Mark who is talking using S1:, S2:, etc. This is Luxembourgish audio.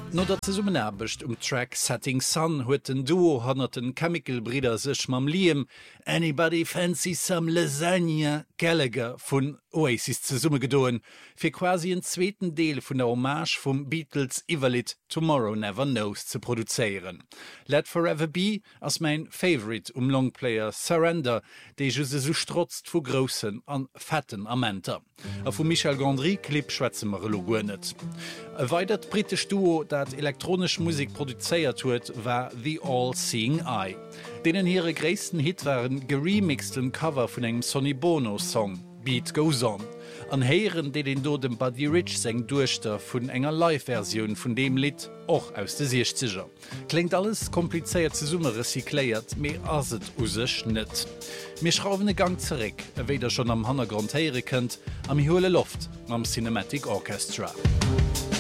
S1: No dat ze summen erbecht Track Setting Sun huet den Duo hannerten Chemical-Brider sech mam Liam Anybody Fancy Some Lasagne Gallagher vun Oasis ze Summe gedoen, fir quasi en zweten Deel vun der Hommage vum Beatles Iwerlit Tomorrow Never Knows ze produzéieren. Let Forever Be ass mein Favorite Longplayer Surrender, déi je se so strotzt vu grossen an fetten Amenter. A vu Michel Gondry Clip schwätzemer Logonet. E weitert britisch Duo, dat elektronisch Musik produzéiert huet, war The All-Seeing Eye. Denen ihre gréisten Hit waren geremixten Cover vun engem Sonny Bono Song Beat Goes On. An Heieren, de den do dem Buddy Rich seng Duerchter vun enger Live-Version vun dem Lied och aus de 60er. Klingt alles kompliziert ze Summe recykléiert, méi aset usech net. Mir schrauwen e Gang zerek, ewéider schon am Hannergrund heiere kënnt, am hole Loft mam Cinematic Orchestra.